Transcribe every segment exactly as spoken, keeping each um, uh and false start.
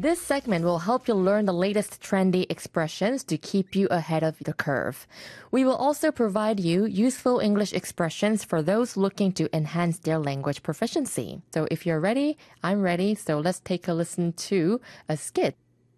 This segment will help you learn the latest trendy expressions to keep you ahead of the curve. We will also provide you useful English expressions for those looking to enhance their language proficiency. So if you're ready, I'm ready. So let's take a listen to a skit.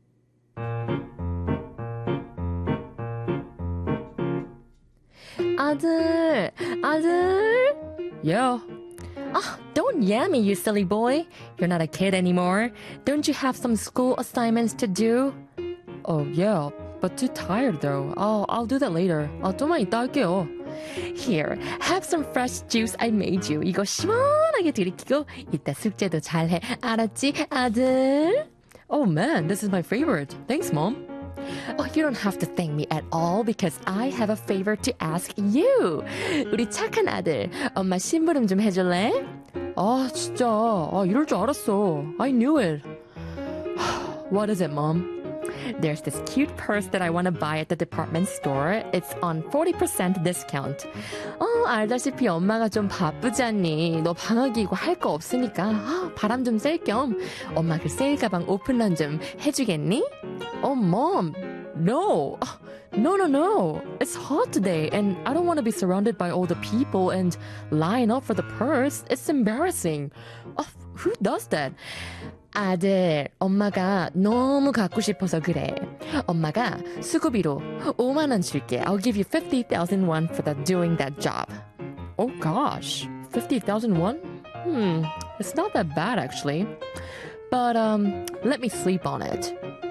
아들, 아들. Yeah. Ah, don't yell me, you silly boy. You're not a kid anymore. Don't you have some school assignments to do? Oh, yeah, but too tired though. Oh, I'll do that later. 아, 좀만 이따 할게요. Here, have some fresh juice I made you. 이거 시원하게 들이키고 이따 숙제도 잘해. 알았지, 아들? Oh man, this is my favorite. Thanks, Mom. Oh, you don't have to thank me at all because I have a favor to ask you. 우리 착한 아들, 엄마 심부름 좀 해줄래? 아, 진짜. 아, 이럴 줄 알았어. I knew it. What is it, Mom? There's this cute purse that I want to buy at the department store. It's on forty percent discount. 어, 알다시피 엄마가 좀 바쁘지 않니? 너 방학이고 할 거 없으니까 아, 바람 좀 쐴 겸 엄마 그 세일 가방 오픈런 좀 해주겠니? Oh, Mom, no. No, no, no. It's hot today and I don't want to be surrounded by all the people and line up for the purse. It's embarrassing. Oh, who does that? 아들, 엄마가 너무 갖고 싶어서 그래. 엄마가 수고비로 오만 원 줄게. I'll give you fifty thousand won for that, doing that job. Oh gosh, fifty thousand won? Hmm, it's not that bad actually. But um, let me sleep on it.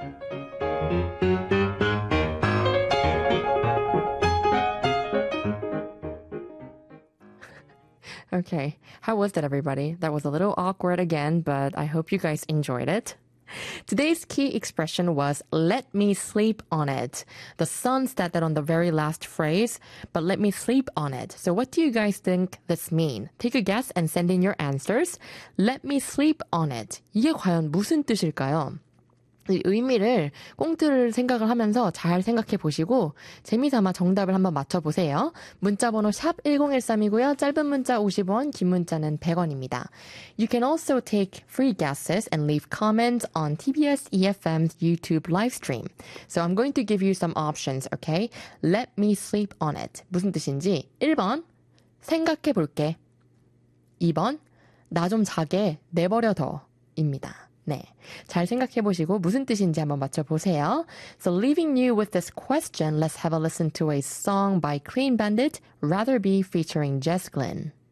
Okay, how was that, everybody? That was a little awkward again, but I hope you guys enjoyed it. Today's key expression was, let me sleep on it. The son said that on the very last phrase, but let me sleep on it. So what do you guys think this mean? Take a guess and send in your answers. Let me sleep on it. 이게 과연 무슨 뜻일까요? 이 의미를 꽁트를 생각을 하면서 잘 생각해 보시고 재미삼아 정답을 한번 맞춰보세요. 문자번호 샵 일공일삼이고요. 짧은 문자 오십 원, 긴 문자는 백 원입니다. You can also take free guesses and leave comments on 티비에스 이에프엠's YouTube live stream. So I'm going to give you some options, okay? Let me sleep on it. 무슨 뜻인지 일 번 생각해 볼게. 이 번 나 좀 자게 내버려 둬입니다. 네, 잘 생각해보시고 무슨 뜻인지 한번 맞춰보세요. So leaving you with this question, let's have a listen to a song by Clean Bandit, Rather Be featuring Jess Glynn.